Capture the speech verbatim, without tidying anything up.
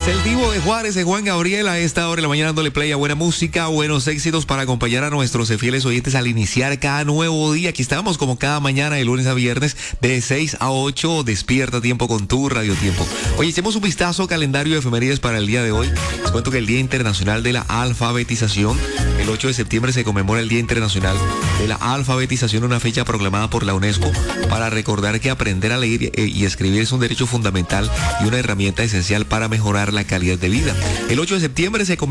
El Divo de Juárez, de Juan Gabriel, a esta hora de la mañana dándole play a buena música, buenos éxitos para acompañar a nuestros fieles oyentes al iniciar cada nuevo día. Aquí estamos como cada mañana de lunes a viernes de seis a ocho, despierta tiempo con tu Radio Tiempo. Oye, echemos un vistazo al calendario de efemérides para el día de hoy. Les cuento que el Día Internacional de la Alfabetización, el ocho de septiembre se conmemora el Día Internacional de la Alfabetización, una fecha proclamada por la UNESCO para recordar que aprender a leer y escribir es un derecho fundamental y una herramienta esencial para mejorar la calidad de vida. El ocho de septiembre se